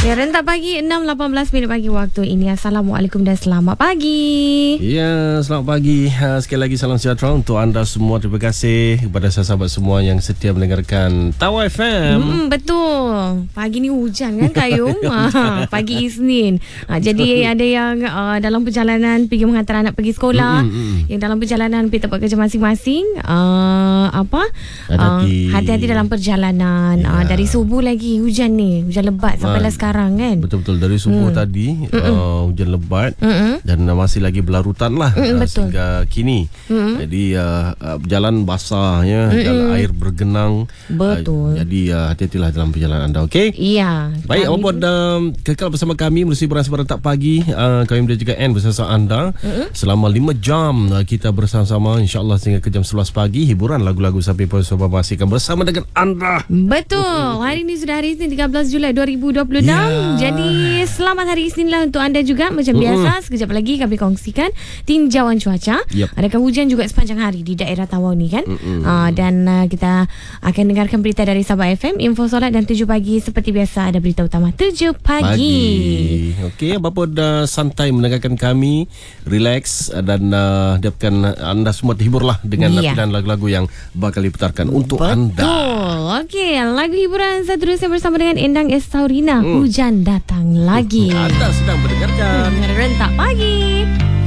Ya, rentak pagi 6.18 minit pagi waktu ini. Assalamualaikum dan selamat pagi. Ya, selamat pagi. Sekali lagi salam sejahtera untuk anda semua. Terima kasih kepada sahabat semua yang setia mendengarkan Tawa FM. Betul. Pagi ni hujan kan Kayum? Pagi Isnin. Jadi ada yang dalam perjalanan pergi menghantar anak pergi sekolah, yang dalam perjalanan pergi tempat kerja masing-masing. Hati-hati dalam perjalanan. Dari subuh lagi hujan ni. Hujan lebat sampailah sekarang kan. Betul-betul dari subuh tadi hujan lebat dan masih lagi berlarutan lah sehingga kini. Jadi jalan basah ya, jalan air bergenang. Betul. Jadi hati-hatilah dalam perjalanan anda, okey? Iya. Baik, awak buat kekal bersama kami melalui Beras-Beras Pagi. Kami dan juga N bersama anda selama 5 jam kita bersama-sama, insya-Allah sehingga ke jam 11 pagi. Hiburan lagu-lagu sampai Puan masih akan bersama dengan anda. Betul. Hari ini sudah hari Isnin 13 Julai 2026. Jadi selamat hari Isnin lah untuk anda juga. Macam biasa, sekejap lagi kami kongsikan tinjauan cuaca. Adakah hujan juga sepanjang hari di daerah Tawau ni kan? Dan kita akan dengarkan berita dari Sabah FM, info solat dan 7 pagi. Seperti biasa ada berita utama 7 pagi. Okey, apa-apa dah santai mendengarkan kami, relax dan harapkan anda semua terhiburlah dengan pilihan lagu-lagu yang bakal diputarkan untuk anda. Betul. Okey, lagu hiburan seterusnya bersama dengan Endang Estaurina. Hujan datang lagi. Anda sedang mendengarkan Rentak Pagi.